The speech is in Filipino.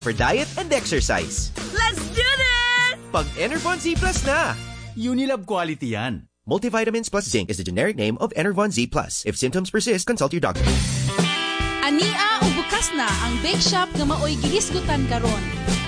for diet and exercise. Let's do this! Pag Enervon Z Plus na! Unilab quality yan. Multivitamins plus zinc is the generic name of Enervon Z Plus. If symptoms persist, consult your doctor. Ania o bukas na ang bake shop nga maoy gihisgutan karon.